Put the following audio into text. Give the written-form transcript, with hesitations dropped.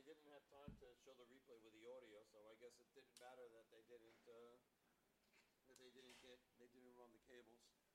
didn't have time to show the replay with the audio, so I guess it didn't matter that they didn't run the cables.